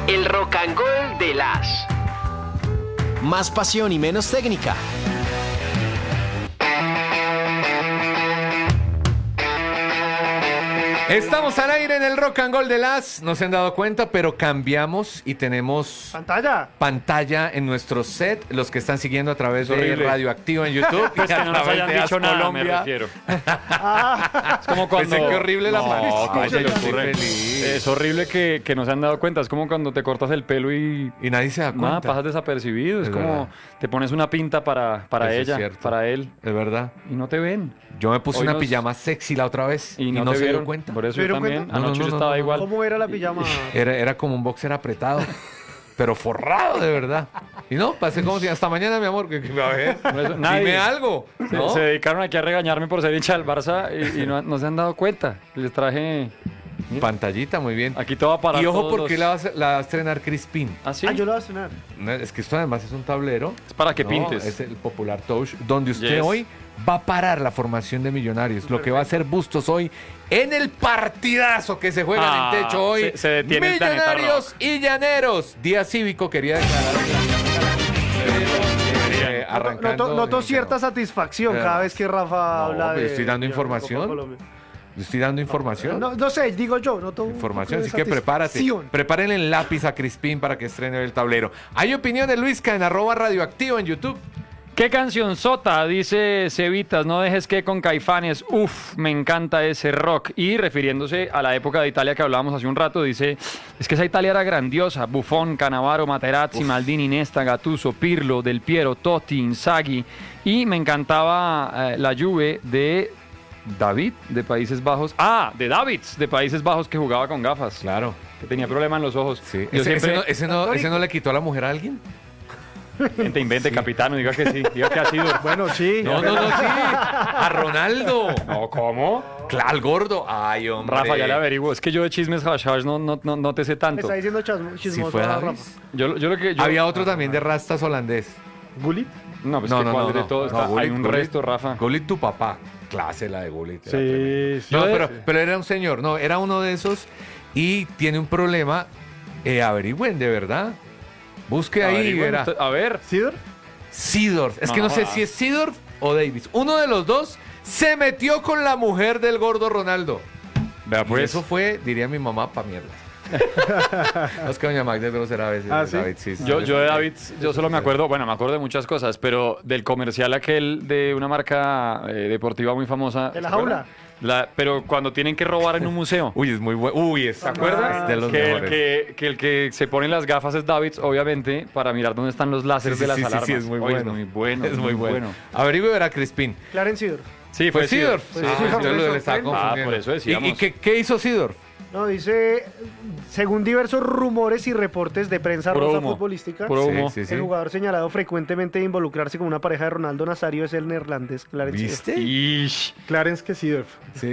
El Rock and Roll de las. Más pasión y menos técnica. Estamos al aire en el Rock and Roll de las. No se han dado cuenta, pero cambiamos y tenemos pantalla en nuestro set. Los que están siguiendo a través de Radioactivo en YouTube. Pues que no nos hayan dicho nada, Colombia. Me refiero. Es como cuando... Pensé que horrible la pantalla. Es horrible que no se han dado cuenta. Es como cuando te cortas el pelo y nadie se da cuenta. Nada, pasas desapercibido. Es como te pones una pinta para ella, para él. Es verdad. Y no te ven. Yo me puse una pijama sexy la otra vez y no se dio cuenta. Por eso yo también. Anoche yo estaba igual. ¿Cómo era la pijama? Era como un boxer apretado, pero forrado de verdad. Y no, pasé como si hasta mañana, mi amor, que a ver, dime algo. ¿No? Se dedicaron aquí a regañarme por ser hincha del Barça y no se han dado cuenta. Les traje... Pantallita, muy bien. Aquí todo para. Y ojo, porque la va a estrenar Crispin. ¿Ah, sí? Yo la voy a estrenar. Es que esto además es un tablero. Es para que pintes. Es el popular touch, donde usted hoy va a parar la formación de Millonarios. Perfecto. Lo que va a hacer Bustos hoy en el partidazo que se juega en el techo hoy. Se detiene Millonarios y Llaneros. Día cívico, quería declarar. Noto cierta satisfacción cada vez que Rafa habla de... Estoy dando información. Estoy dando información. No sé, digo yo. Información, así que prepárate. Preparen el lápiz a Crispín para que estrene el tablero. Hay opiniones, Luisca, en @radioactivo en YouTube. ¿Qué canción sota? Dice Cevitas, no dejes que con Caifanes. Uf, me encanta ese rock. Y refiriéndose a la época de Italia que hablábamos hace un rato, dice, es que esa Italia era grandiosa. Buffon, Cannavaro, Materazzi, Maldini, Nesta, Gattuso, Pirlo, Del Piero, Totti, Inzaghi. Y me encantaba la Juve de... David, de Países Bajos. De Davids, de Países Bajos, que jugaba con gafas. Claro. Que tenía problema en los ojos. Sí. ¿Ese no le quitó la mujer a alguien? Invente, capitán, diga que sí. Diga que ha sido. Bueno, sí. No, sí. A Ronaldo. No, ¿cómo? Claro, al gordo. Ay, hombre. Rafa, ya le averiguo. Es que yo de chismes hash no te sé tanto. Me está diciendo chismoso. Sí, fue Rafa. Había otro también de rastas holandés. ¿Gullit? No, pues no. De todo está. Hay un resto, Rafa. Gullit, tu papá. Clase la de Gullit. Sí. No, pero era un señor. No, era uno de esos y tiene un problema. Averigüen, de verdad. Busque ahí. Verá. A ver. Seedorf. Es que no sé si es Seedorf o Davis. Uno de los dos se metió con la mujer del gordo Ronaldo. Vea, pues. Y eso fue, diría mi mamá, pa' mierda. Es que doña Magda es grosera a veces. ¿Sí? David, sí, yo de David, yo solo me acuerdo de muchas cosas, pero del comercial aquel de una marca deportiva muy famosa. ¿De la jaula? Pero cuando tienen que robar en un museo. Uy, es muy bueno. Uy, ¿se acuerdan? De los que el que se pone las gafas es David, obviamente, para mirar dónde están los láseres de las alarmas. Sí, es muy bueno. Es muy bueno. Es muy bueno. Averigüe, verá, Crispín. Clarence Seedorf. Sí, fue Seedorf. Yo lo estaba confundiendo. Por eso decíamos. ¿Y qué hizo Seedorf? No, dice, según diversos rumores y reportes de prensa rosa futbolística, el jugador señalado frecuentemente de involucrarse con una pareja de Ronaldo Nazario es el neerlandés Clarence. ¿Viste? Clarence que Seedorf. Sí.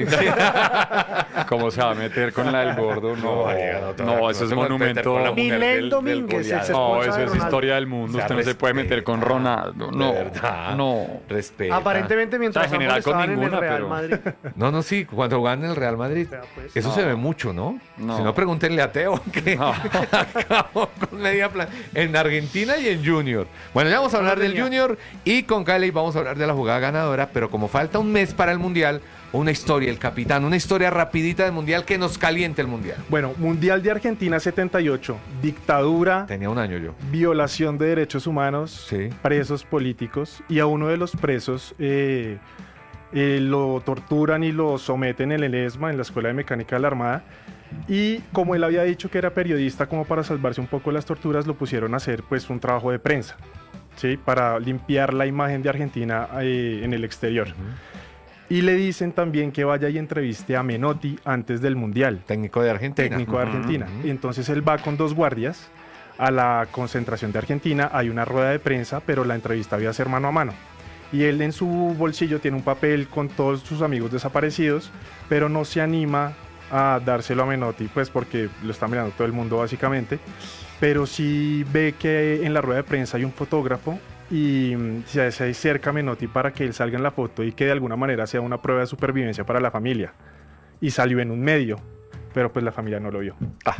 ¿Cómo se va a meter con la del gordo? No, eso es monumento. Milén Domínguez. No, eso es historia del mundo. Usted no se puede meter con Ronaldo. No. Respeta. Aparentemente mientras ambos estaban en el Real Madrid. No, sí, cuando jugaban en el Real Madrid. Eso se ve mucho. ¿No? Si no, pregúntenle a Teo, que acabó con media plan en Argentina y en Junior. Bueno, ya vamos a hablar del Junior y con Cali vamos a hablar de la jugada ganadora, pero como falta un mes para el Mundial, una historia, el capitán, una historia rapidita del Mundial que nos caliente el Mundial. Bueno, Mundial de Argentina 78, dictadura. Tenía un año yo. Violación de derechos humanos, presos políticos, y a uno de los presos... lo torturan y lo someten en el ESMA, en la Escuela de Mecánica de la Armada, y como él había dicho que era periodista, como para salvarse un poco de las torturas, lo pusieron a hacer pues un trabajo de prensa, ¿sí? Para limpiar la imagen de Argentina en el exterior. Y le dicen también que vaya y entreviste a Menotti antes del Mundial. Técnico de Argentina. Y entonces él va con 2 guardias a la concentración de Argentina, hay una rueda de prensa, pero la entrevista había que ser mano a mano. Y él en su bolsillo tiene un papel con todos sus amigos desaparecidos, pero no se anima a dárselo a Menotti, pues porque lo está mirando todo el mundo básicamente, pero sí ve que en la rueda de prensa hay un fotógrafo y se acerca a Menotti para que él salga en la foto y que de alguna manera sea una prueba de supervivencia para la familia. Y salió en un medio. pero pues la familia no lo vio.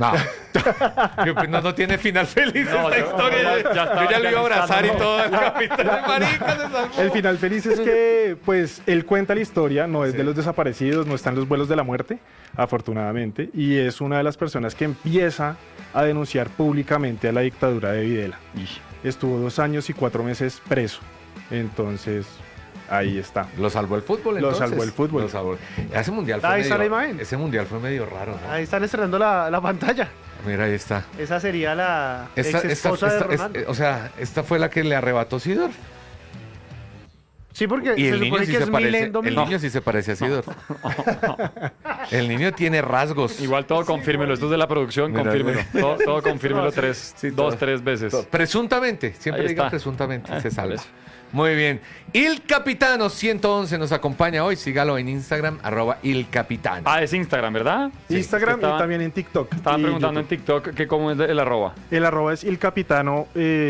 No tiene final feliz esta historia. Yo ya lo iba a abrazar y todo. El capitán de marica se salvó. El final feliz es que, pues, él cuenta la historia, no es de los desaparecidos, no está en los vuelos de la muerte, afortunadamente, y es una de las personas que empieza a denunciar públicamente a la dictadura de Videla. Estuvo 2 años y 4 meses preso, entonces... Ahí está. ¿Lo salvó el fútbol entonces? Lo salvó el fútbol. Ese mundial fue medio raro, ¿no? Ahí están estrenando la pantalla. Mira, ahí está. Esa sería la ex esposa de Ronaldo. O sea, esta fue la que le arrebató Sidor. Sí, porque y se supone que es Milendo. El niño sí se parece a Sidor. El niño tiene rasgos. Igual todo confírmelo. Esto es de la producción, confírmelo. Todo confírmelo 3 veces. Presuntamente. Siempre diga presuntamente. Se salva. Muy bien. Il Capitano 111 nos acompaña hoy. Sígalo en Instagram, @Il Capitano. Es Instagram, ¿verdad? Sí. Instagram y también en TikTok. Estaban preguntando en TikTok que cómo es el arroba. El arroba es Il Capitano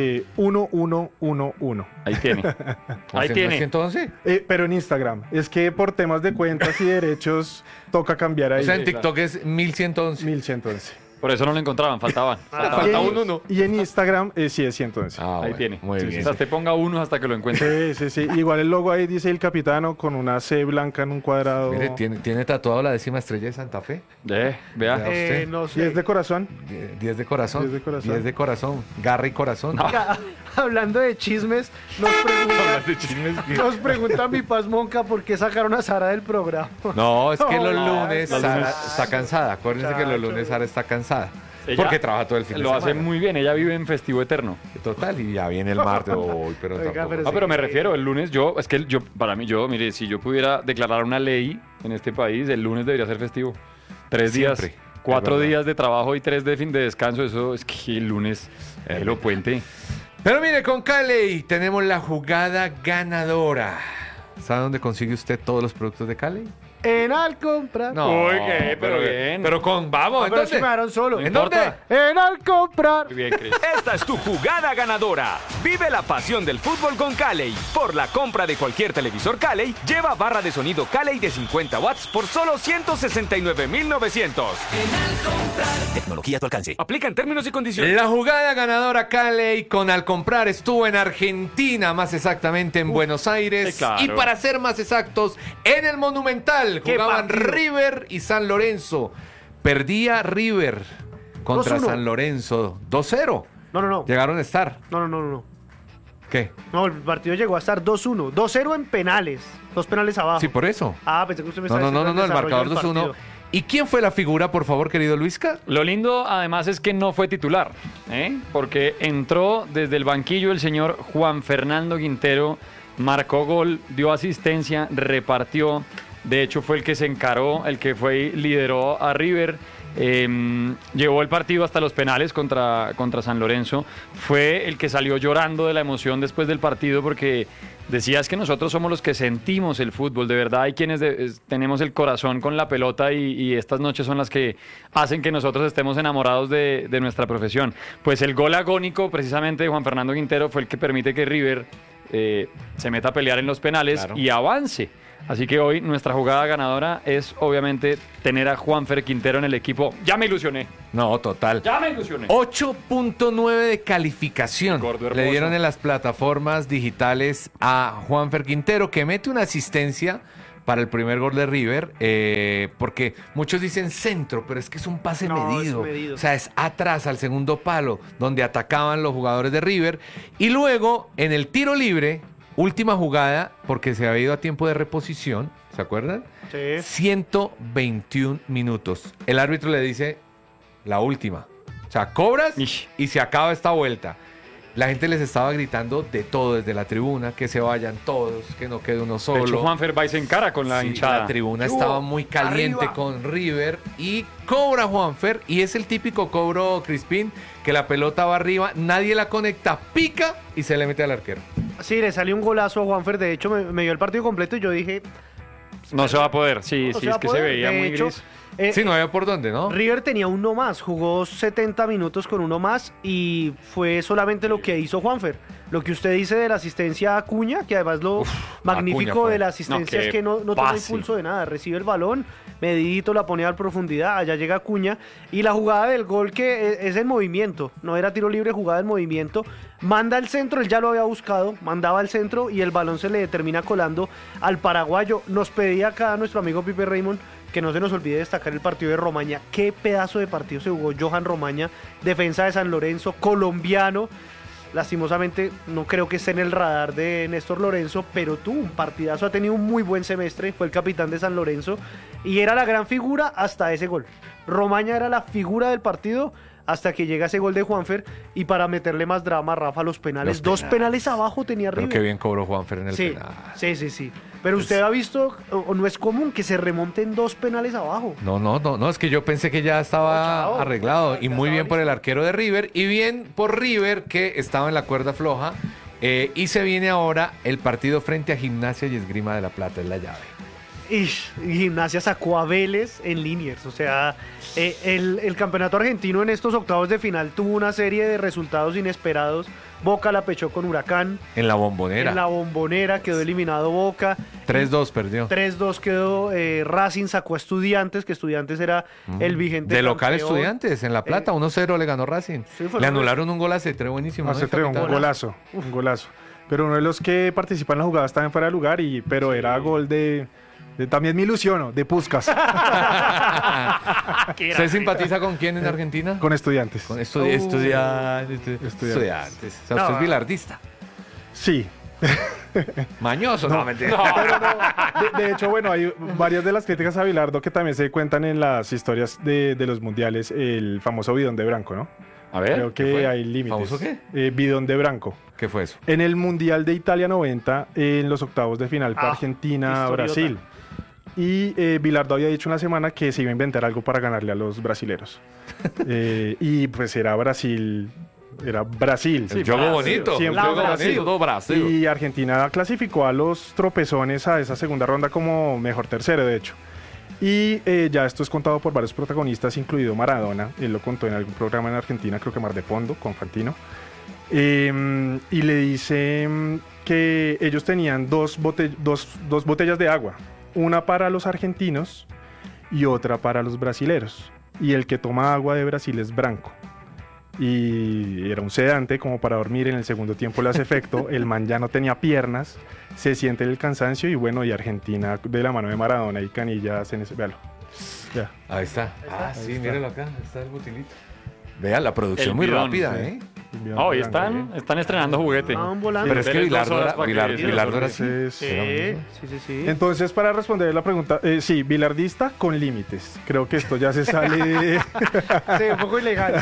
1111. Ahí tiene. Ahí tiene. 111. Pero en Instagram. Es que por temas de cuentas y derechos toca cambiar ahí. O sea, en TikTok es 1111. 1111. Por eso no lo encontraban, faltaba un 1. Y en Instagram sí es 111. Ahí tiene. Muy bien. O sea, te ponga 1 hasta que lo encuentre. Sí. Igual el logo ahí dice El Capitano con una C blanca en un cuadrado. Mire, ¿tiene tatuado la 10ª estrella de Santa Fe? Vea. No sé. 10 de corazón. 10 de corazón. 10 de corazón. 10 de corazón. Garra y corazón. Hablando de chismes, nos pregunta mi Paz Monca por qué sacaron a Sara del programa. No, es que los lunes Sara está cansada. Acuérdense que los lunes Sara está cansada. Porque trabaja todo el fin de semana. Lo hace muy bien. Ella vive en festivo eterno. Total, y ya viene el martes. Pero me refiero, el lunes mire, si yo pudiera declarar una ley en este país, el lunes debería ser festivo. 3 días. Siempre. 4 días de trabajo y 3 de fin de descanso. Eso es que el lunes es lo puente. Pero mire, con Cali tenemos la jugada ganadora. ¿Sabe dónde consigue usted todos los productos de Cali? En Alcomprar. No, pero bien. Pero vamos, pero se me dejaron solo. ¿En dónde? En Alcomprar. Muy bien, Chris. Esta es tu jugada ganadora. Vive la pasión del fútbol con Cali. Por la compra de cualquier televisor Cali, lleva barra de sonido Cali de 50 watts por solo 169.900. Tecnología a tu alcance. Aplica en términos y condiciones. La jugada ganadora Cali con Alcomprar estuvo en Argentina, más exactamente en Buenos Aires. Sí, claro. Y para ser más exactos, en el Monumental. Jugaban River y San Lorenzo. Perdía River contra 2-1. San Lorenzo 2-0. No. Llegaron a estar. No. ¿Qué? No, el partido llegó a estar 2-1. 2-0 en penales. 2 penales abajo. Sí, por eso. Pensé que usted me estaba No, el marcador 2-1. ¿Y quién fue la figura, por favor, querido Luisca? Lo lindo, además, es que no fue titular, porque entró desde el banquillo el señor Juan Fernando Quintero, marcó gol, dio asistencia, repartió. De hecho, fue el que se encaró, el que fue y lideró a River. Llevó el partido hasta los penales contra San Lorenzo. Fue el que salió llorando de la emoción después del partido porque decía es que nosotros somos los que sentimos el fútbol. De verdad hay quienes tenemos el corazón con la pelota y estas noches son las que hacen que nosotros estemos enamorados de nuestra profesión. Pues el gol agónico precisamente de Juan Fernando Quintero fue el que permite que River se meta a pelear en los penales y avance. Así que hoy nuestra jugada ganadora es obviamente tener a Juanfer Quintero en el equipo. Ya me ilusioné. No, total. Ya me ilusioné. 8.9 de calificación. Gordo le dieron en las plataformas digitales a Juanfer Quintero, que mete una asistencia para el primer gol de River, porque muchos dicen centro, pero es que es un pase medido. O sea, es atrás al segundo palo, donde atacaban los jugadores de River. Y luego, en el tiro libre, última jugada, porque se había ido a tiempo de reposición, ¿se acuerdan? Sí. 121 minutos. El árbitro le dice, la última. O sea, cobras y se acaba esta vuelta. La gente les estaba gritando de todo desde la tribuna, que se vayan todos, que no quede uno solo. De hecho, Juanfer va y se encara con la hinchada. La tribuna estaba muy caliente con River y cobra Juanfer, y es el típico cobro Crispín, que la pelota va arriba, nadie la conecta, pica y se le mete al arquero. Sí, le salió un golazo a Juanfer, de hecho me dio el partido completo y yo dije... No se va a poder, sí, es que se veía muy gris. Sí, no había por dónde, ¿no? River tenía uno más, jugó 70 minutos con uno más y fue solamente lo que hizo Juanfer. Lo que usted dice de la asistencia a Acuña, que además lo magnífico de la asistencia es que no toma impulso de nada, recibe el balón, medidito, la pone a profundidad, allá llega Acuña y la jugada del gol que es en movimiento, no era tiro libre, jugada en movimiento, manda al centro, él ya lo había buscado, mandaba al centro y el balón se le termina colando al paraguayo. Nos pedía acá nuestro amigo Pipe Raymond que no se nos olvide destacar el partido de Romaña. Qué pedazo de partido se jugó Johan Romaña, defensa de San Lorenzo, colombiano. Lastimosamente no creo que esté en el radar de Néstor Lorenzo, pero tuvo un partidazo, ha tenido un muy buen semestre, fue el capitán de San Lorenzo y era la gran figura hasta ese gol. Romaña era la figura del partido hasta que llega ese gol de Juanfer y para meterle más drama, Rafa, los penales. Dos penales abajo tenía River. Pero qué bien cobró Juanfer en el penal. Sí. Pero usted ha visto, o no es común que se remonten 2 penales abajo. No, es que yo pensé que ya estaba arreglado. Y muy bien por el arquero de River y bien por River que estaba en la cuerda floja. Y se viene ahora el partido frente a Gimnasia y Esgrima de la Plata, es la llave. Y Gimnasia sacó a Vélez en Liniers, o sea, el campeonato argentino en estos octavos de final tuvo una serie de resultados inesperados. Boca la pechó con Huracán. En la Bombonera. En la Bombonera quedó eliminado Boca. 3-2 perdió. 3-2 quedó. Racing sacó a Estudiantes, que Estudiantes era el vigente de local campeón. Estudiantes, en La Plata, 1-0 le ganó Racing. Sí, le anularon un gol a Cetré, buenísimo. A Cetré, un golazo. Pero uno de los que participa en la jugada estaba en fuera de lugar, pero era gol de también me ilusiono, de Puskás. ¿Usted simpatiza con quién en Argentina? Con Estudiantes. Con Estudiantes. O sea, usted es bilardista. Sí. Mañoso, no, mentira. De hecho, bueno, hay varias de las críticas a Bilardo que también se cuentan en las historias de los mundiales, el famoso bidón de Branco, ¿no? A ver. Creo que hay límites. ¿Famoso qué? Bidón de Branco. ¿Qué fue eso? En el Mundial de Italia 90, en los octavos de final para Argentina-Brasil. Y Bilardo había dicho una semana que se iba a inventar algo para ganarle a los brasileros. Y pues era Brasil. Sí, el juego bonito. Siempre Brasil. Y Argentina clasificó a los tropezones a esa segunda ronda como mejor tercero, de hecho. Y ya esto es contado por varios protagonistas, incluido Maradona. Él lo contó en algún programa en Argentina, creo que Mar de Fondo, con Fantino. Y le dice que ellos tenían dos botellas de agua. Una para los argentinos y otra para los brasileros. Y el que toma agua de Brasil es Branco. Y era un sedante como para dormir, en el segundo tiempo le hace efecto. El man ya no tenía piernas, se siente el cansancio y bueno, y Argentina de la mano de Maradona y Canilla hacen ese. Véalo. Ya. Ahí está. Sí, míralo acá, está el botilito. Vea, la producción muy rápida, ¿eh? Hoy están estrenando juguete. Pero es que Bilardo era así. Sí. Entonces, para responder la pregunta, sí, bilardista con límites. Creo que esto ya se sale... Sí, un poco ilegal.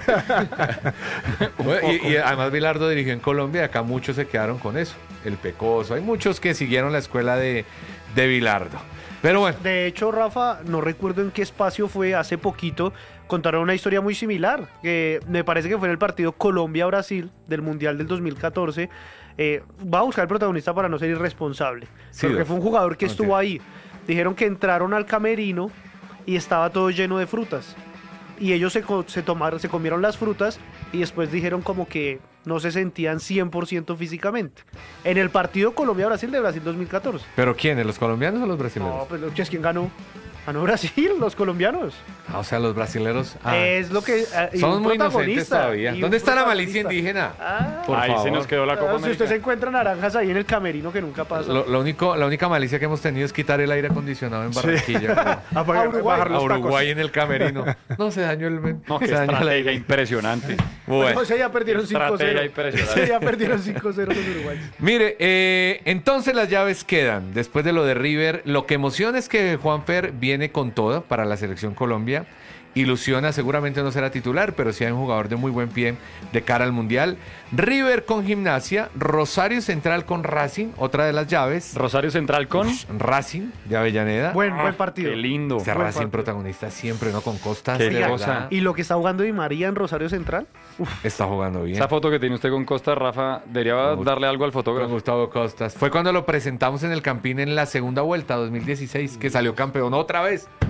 Y además Bilardo dirigió en Colombia, acá muchos se quedaron con eso. El Pecoso, hay muchos que siguieron la escuela de Bilardo. Pero bueno. De hecho, Rafa, no recuerdo en qué espacio fue, hace poquito, contaron una historia muy similar, que me parece que fue en el partido Colombia-Brasil del Mundial del 2014. Va a buscar el protagonista para no ser irresponsable, sí, porque fue un jugador que estuvo ahí. Dijeron que entraron al camerino y estaba todo lleno de frutas. Y ellos se comieron las frutas y después dijeron como que no se sentían 100% físicamente. En el partido Colombia-Brasil de Brasil 2014. ¿Pero quiénes? ¿Los colombianos o los brasileños? No, pues ¿quién ganó? Ganó Brasil, los colombianos. O sea, los brasileños. Es lo que. Son muy inocentes todavía. ¿Dónde está la malicia indígena? Por favor. Se nos quedó la Copa América. Si usted se encuentra naranjas ahí en el camerino, que nunca pasa. La única malicia que hemos tenido es quitar el aire acondicionado en Barranquilla. Sí. A Uruguay en el camerino. No, se dañó el. No, que estrategia impresionante. Bueno, ya perdieron 5-0. Ya perdieron 5-0 los uruguayos. Mire, entonces las llaves quedan. Después de lo de River, lo que emociona es que Juanfer viene con todo para la selección Colombia. Ilusiona, seguramente no será titular, pero sí hay un jugador de muy buen pie de cara al Mundial. River con Gimnasia, Rosario Central con Racing, otra de las llaves. Rosario Central con Racing de Avellaneda. Buen partido. Qué lindo. Este Racing partido. Protagonista siempre, ¿no? Con Costa. Y lo que está jugando Di María en Rosario Central. Está jugando bien. Esa foto que tiene usted con Costa, Rafa, debería darle algo al fotógrafo. Con Gustavo Costas. Fue cuando lo presentamos en el Campín en la segunda vuelta, 2016, que salió campeón otra vez.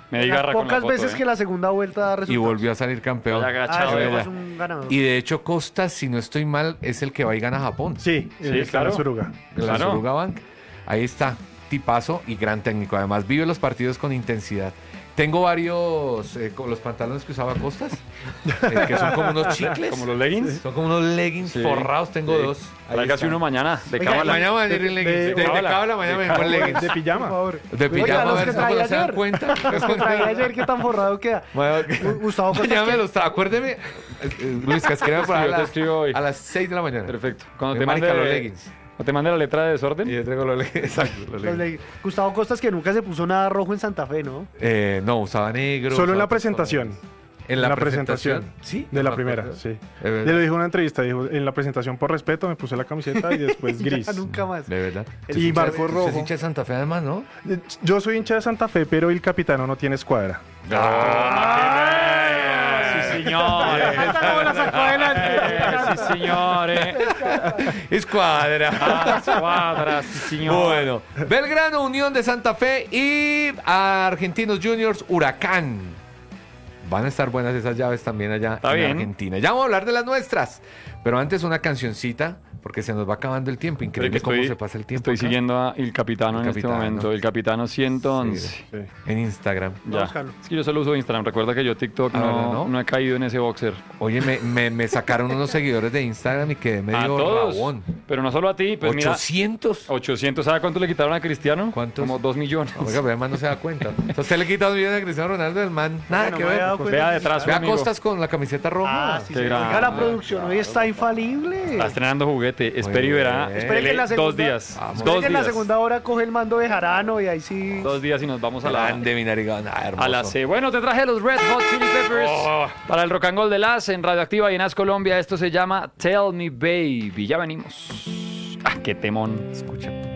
Me di garra con la pocas foto, veces que la segunda vuelta da resultados. Y volvió a salir campeón. Vaya agachado, es verdad. un ganador. Y de hecho Costas, si no estoy mal, es el que va y gana a Japón. Sí, está claro. la Suruga. La Suruga Bank. Ahí está, tipazo y gran técnico. Además vive los partidos con intensidad. Tengo varios con los pantalones que usaba Costas, que son como unos chicles. Como los leggings. Son como unos leggings forrados, tengo dos. Tráigase uno mañana, de Oiga, cábala. Mañana voy a venir en leggings. De cábala mañana me pongo en leggings. De pijama. Por favor. De pijama, Oiga, a los ver que si no traía se dan ayer. cuenta. Los que traía ayer, ¿qué tan forrado queda? Bueno, Gustavo Costas, mañana me ¿qué? los trae. Acuérdeme, Luis, que escribe por Yo te escribo hoy. a las 6 de la mañana. Perfecto. Cuando Me te mande marica los leggings. ¿O te mande la letra de desorden? Y yo traigo los leggings. Exacto, los Los leggings. Gustavo Costas, que nunca se puso nada rojo en Santa Fe, ¿no? No, usaba negro. Solo en usaba la presentación. En la presentación. Sí. De la primera, sí. Le lo dijo en una entrevista, dijo, en la presentación por respeto me puse la camiseta y después gris. Ya nunca más. De verdad. Y marcó Usted rojo. es hincha de Santa Fe además, ¿no? Yo soy hincha de Santa Fe, pero el capitano no tiene escuadra. Sí, señor. ¿Cómo la sacó adelante? Sí, señor. Escuadra. Escuadra, sí, señor. Bueno, Belgrano, Unión de Santa Fe y Argentinos Juniors, Huracán. Van a estar buenas esas llaves también allá Está en bien. Argentina. Ya vamos a hablar de las nuestras. Pero antes una cancioncita, porque se nos va acabando el tiempo. Increíble cómo se pasa el tiempo. Estoy acá. siguiendo a El Capitano en este Capitano. momento. El Capitano 111. Sí, en Instagram. Ya. buscarlo. Es que yo solo uso Instagram. Recuerda que yo TikTok ¿no? no he caído en ese boxer. Oye, me sacaron unos seguidores de Instagram y quedé A medio todos. rabón. Pero no solo a ti. Pues mira, 800. 800. ¿Sabe cuánto le quitaron a Cristiano? ¿Cuántos? Como 2 millones. Oiga, pero además no se da cuenta. O sea, usted le quita 2 millones a Cristiano Ronaldo, el man. Nada No que me había ver. dado Pues cuenta. vea detrás, Ve a amigo. Costas con la camiseta roja. Ah, sí, Qué sí. grande. Oiga, la producción hoy está infalible. Está estrenando juguete. Espere y verá. bien. Espere que en la 2 segunda- días. Vamos. Espere 2 que en la días. segunda hora coge el mando de Jarano y ahí sí. 2 días y nos vamos a la... Grande, mi narigón. Ah, hermoso. A la C. Bueno, te traje los Red Hot Chili Peppers para el Rock and Roll de Las en Radioactiva y en As Colombia. Esto se llama Tell Me Baby. Ya venimos. Ah, qué temón. Escucha.